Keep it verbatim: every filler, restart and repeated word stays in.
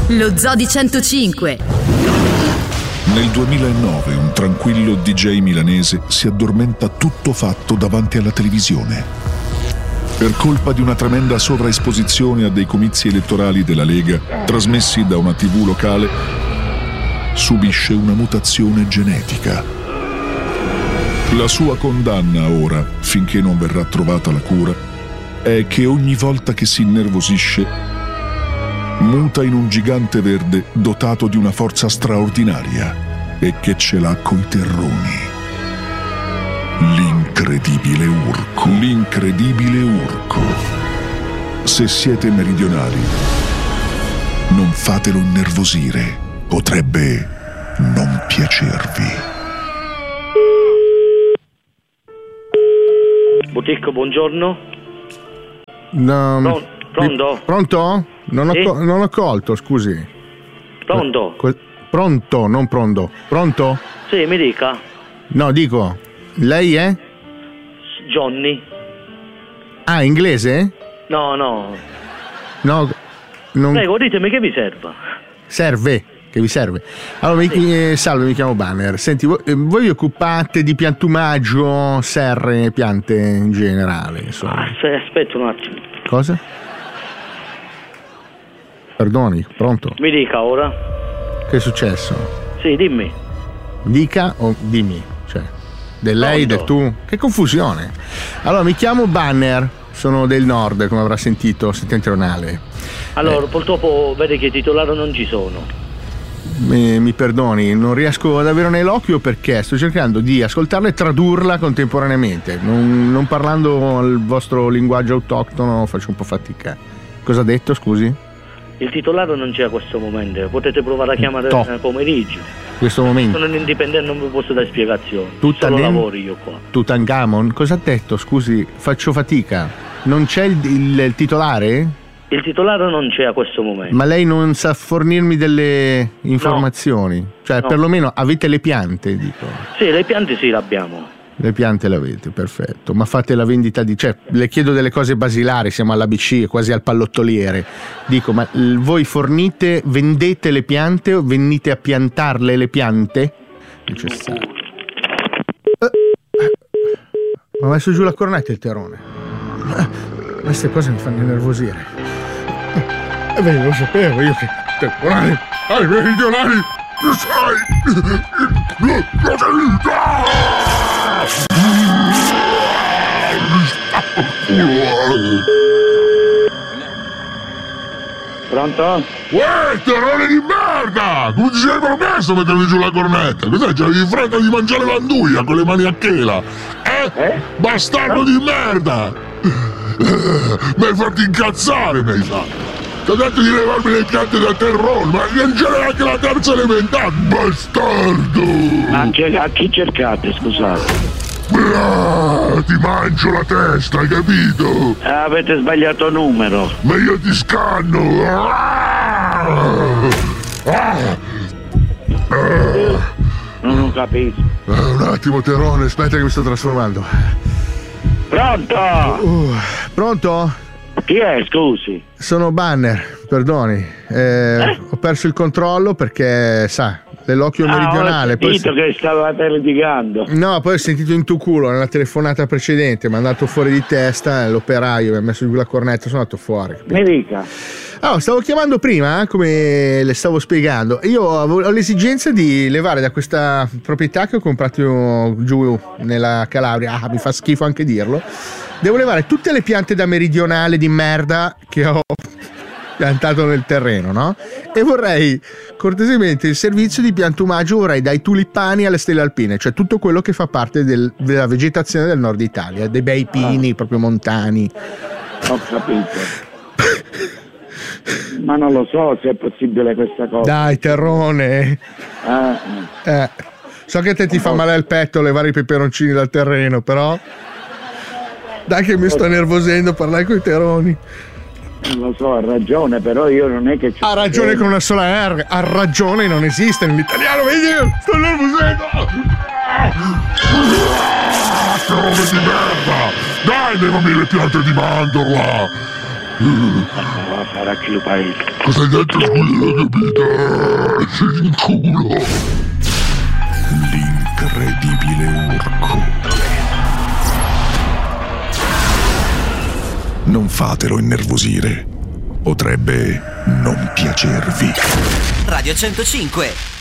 Lo Zoo di centocinque. Nel duemilanove un tranquillo D J milanese si addormenta tutto fatto davanti alla televisione. Per colpa di una tremenda sovraesposizione a dei comizi elettorali della Lega, trasmessi da una tivù locale, subisce una mutazione genetica. La sua condanna ora, finché non verrà trovata la cura, è che ogni volta che si innervosisce muta in un gigante verde dotato di una forza straordinaria e che ce l'ha coi terroni. L'incredibile Urco. L'incredibile Urco. Se siete meridionali, non fatelo innervosire. Potrebbe non piacervi. Boutique, buongiorno. No, Pro- pronto? Pronto? Non ho, Sì? co- non ho colto, scusi. Pronto? Que- pronto, non pronto. Pronto? Sì, mi dica. No, dico, lei è? Johnny? Ah, inglese? No, no. No, non Prego, ditemi che vi serva. serve. Che vi serve? Allora, mi, eh, salve, mi chiamo Banner. Senti, voi, eh, voi vi occupate di piantumaggio, serre, piante in generale, insomma. Ah, se- aspetta un attimo. Cosa? Perdoni, pronto? Mi dica ora. Che è successo? Sì, dimmi. Dica o dimmi, cioè, del lei, del Pronto? tu. Che confusione. Allora, mi chiamo Banner, sono del nord, come avrà sentito, settentrionale. Allora, Eh. purtroppo vede che i titolari non ci sono. Mi, mi perdoni, non riesco ad avere nell'occhio perché sto cercando di ascoltarla e tradurla contemporaneamente. Non, non parlando il vostro linguaggio autoctono faccio un po' fatica. Cosa ha detto, scusi? Il titolare non c'è a questo momento. Potete provare a chiamare To. nel pomeriggio. In questo momento. Sono un indipendente, non vi posso dare spiegazioni. Tutta Solo den- lavoro io qua. Tutankhamon? Cosa ha detto? Scusi, faccio fatica. Non c'è il, il- il titolare? Il titolare non c'è a questo momento. Ma lei non sa fornirmi delle informazioni? Cioè, No. perlomeno avete le piante, dico. Sì, le piante sì, le abbiamo. Le piante le avete, perfetto. Ma fate la vendita di... Cioè, le chiedo delle cose basilari, siamo all'A B C, quasi al pallottoliere. Dico, ma l- voi fornite, vendete le piante o venite a piantarle le piante? Necessario. Eh, eh, ho messo giù la cornetta il terrone. Eh, queste cose mi fanno innervosire. Eh, beh, lo sapevo io che... Temporali, ai meridionali, lo sai! Lo Pronto? Uè, terrone di merda! Come ti sei permesso di mettermi giù la cornetta? Cos'è? C'avevi fretta di mangiare l'anduia con le mani a chela? Eh? Eh? Bastardo di merda! Mi hai fatto incazzare, mi hai fatto! Ti ho detto di levarmi le piante da terrone, ma non c'era neanche la terza elementare, bastardo! Ma che- a chi cercate, scusate? Ah, ti mangio la testa, hai capito? Ah, avete sbagliato numero. Ma io ti scanno! Ah! Ah! Ah! Non lo capisco. Eh, un attimo, Terone, aspetta che mi sto trasformando. Pronto? Uh, pronto? Chi è, scusi? Sono Banner, perdoni. Eh, Eh? Ho perso il controllo perché, sa, dell'occhio Ah, meridionale. ho Poi sentito che stavate litigando. No, poi ho sentito in tu culo nella telefonata precedente, mi è andato fuori di testa, eh, l'operaio mi ha messo giù la cornetta, sono andato fuori. Mi dica. Allora, stavo chiamando prima, eh, come le stavo spiegando. Io avevo- ho l'esigenza di levare da questa proprietà che ho comprato giù nella Calabria. Ah, mi fa schifo anche dirlo. Devo levare tutte le piante da meridionale di merda che ho piantato nel terreno, no? E vorrei cortesemente il servizio di piantumaggio, vorrei dai tulipani alle stelle alpine, cioè tutto quello che fa parte del- della vegetazione del nord Italia, dei bei pini proprio montani. Ho capito. Ma non lo so se è possibile questa cosa. Dai, terrone. Ah, Eh, so che a te ti fa male al petto levare i peperoncini dal terreno, però dai che mi sto nervosendo parlare coi terroni. non lo so, ha ragione, però io non è che c'ho... Ha ragione con una sola R, ha ragione non esiste nell'italiano, vedi? Sto nervosendo. Ah, che robe di merda! Dai, levami le piante di mandorla! Va a fare a chi paese. Cosa hai detto? Scusa, non ho capito. Sei in culo. L'incredibile Urco. Non fatelo innervosire. Potrebbe non piacervi. Radio centocinque.